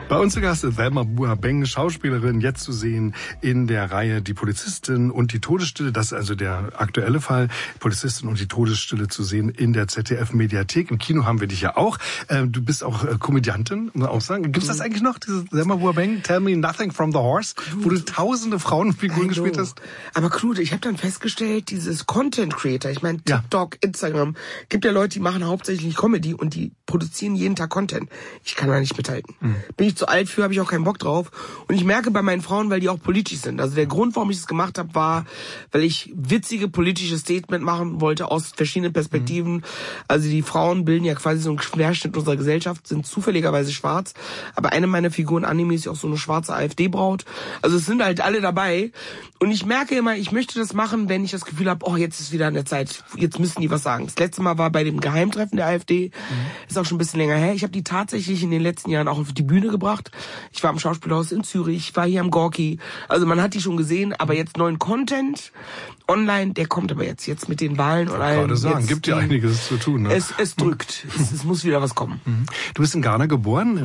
Bei uns zu Gast ist Thelma Buah-Beng, Schauspielerin, jetzt zu sehen in der Reihe Die Polizistin und die Todesstille. Das ist also der aktuelle Fall. Polizistin und die Todesstille zu sehen in der ZDF-Mediathek. Im Kino haben wir dich ja auch. Du bist auch Komödiantin, muss man auch sagen. Gibt's das eigentlich noch, diese Thelma Buah-Beng, Tell Me Nothing from the Horse, wo du tausende Frauenfiguren gespielt hast? Aber Knut, ich habe dann festgestellt, dieses Content Creator, ich meine TikTok, Instagram, gibt ja Leute, die machen hauptsächlich Comedy und die produzieren jeden Tag Content. Ich kann da nicht mithalten. Bin ich zu alt für, habe ich auch keinen Bock drauf. Und ich merke bei meinen Frauen, weil die auch politisch sind. Also der Grund, warum ich es gemacht habe, war, weil ich witzige politische Statement machen wollte aus verschiedenen Perspektiven. Also die Frauen bilden ja quasi so einen Querschnitt unserer Gesellschaft, sind zufälligerweise schwarz. Aber eine meiner Figuren, Anime, ist ja auch so eine schwarze AfD-Braut. Also es sind halt alle dabei. Und ich merke immer, ich möchte das machen, wenn ich das Gefühl habe, oh, jetzt ist wieder an der Zeit, jetzt müssen die was sagen. Das letzte Mal war bei dem Geheimtreffen der AfD. Ist auch schon ein bisschen länger her. Ich habe die tatsächlich in den letzten Jahren auch auf die Bühne gebracht. Ich war im Schauspielhaus in Zürich, ich war hier am Gorki. Also man hat die schon gesehen, aber jetzt neuen Content online, der kommt aber jetzt mit den Wahlen und allem. Gerade sagen, gibt ja einiges zu tun. Ne? Es drückt. Es muss wieder was kommen. Du bist in Ghana geboren,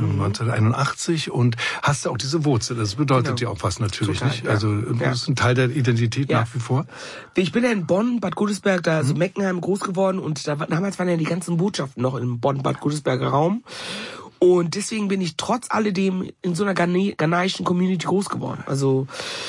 1981, und hast ja auch diese Wurzel. Das bedeutet dir auch was natürlich, total, nicht? Also das ist ein Teil der Identität nach wie vor. Ich bin ja in Bonn, Bad Godesberg, da also Meckenheim groß geworden, und damals waren ja die ganzen Botschaften noch im Bonn-Bad Godesberger Raum. Und deswegen bin ich trotz alledem in so einer ghanaischen Community groß geworden. Also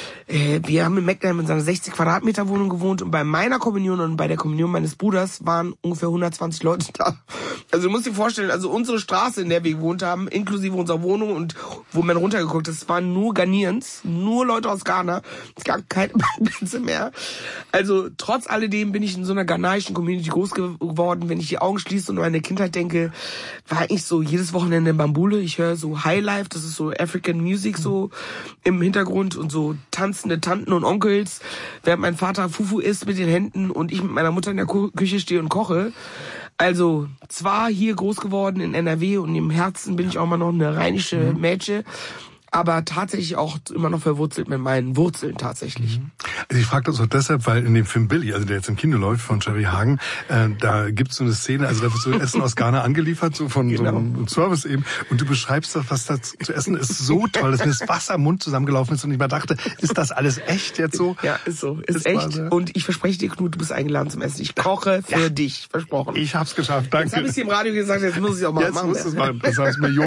wir haben in Meckenheim in seiner 60 Quadratmeter Wohnung gewohnt, und bei meiner Kommunion und bei der Kommunion meines Bruders waren ungefähr 120 Leute da. Also du musst dir vorstellen, also unsere Straße, in der wir gewohnt haben, inklusive unserer Wohnung und wo man runtergeguckt ist, waren nur Ghanaians, nur Leute aus Ghana. Es gab keine Plätze mehr. Also trotz alledem bin ich in so einer ghanaischen Community groß geworden. Wenn ich die Augen schließe und an meine Kindheit denke, war ich so jedes Wochenende in Bambule. Ich höre so Highlife, das ist so African Music so im Hintergrund, und so tanzende Tanten und Onkels, während mein Vater Fufu isst mit den Händen und ich mit meiner Mutter in der Küche stehe und koche. Also zwar hier groß geworden in NRW, und im Herzen bin ich auch mal noch eine rheinische Mädche, aber tatsächlich auch immer noch verwurzelt mit meinen Wurzeln tatsächlich. Also ich frage das auch deshalb, weil in dem Film Billy, also der jetzt im Kino läuft, von Jerry Hagen, da gibt's so eine Szene, also da wird so Essen aus Ghana angeliefert, so von so einem Service eben, und du beschreibst das, was da zu essen ist, so toll, dass mir das Wasser im Mund zusammengelaufen ist und ich mir dachte, ist das alles echt jetzt so? Ja, ist so, ist echt. Und ich verspreche dir, Knut, du bist eingeladen zum Essen. Ich koche für dich, versprochen. Ich hab's geschafft, danke. Jetzt habe ich dir im Radio gesagt, jetzt muss ich auch mal machen. Jetzt musst du es machen, das heißt Millionen.